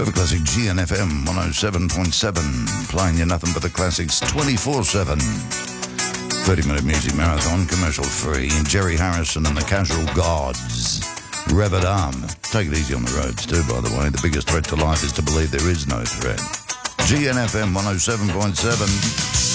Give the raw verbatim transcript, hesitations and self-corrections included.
Clover Classic G N F M one oh seven point seven, playing you nothing but the classics twenty-four seven. thirty minute music marathon, commercial free. Jerry Harrison and the Casual Gods. Rev it arm. Take it easy on the roads too, by the way. The biggest threat to life is to believe there is no threat. G N F M one oh seven point seven.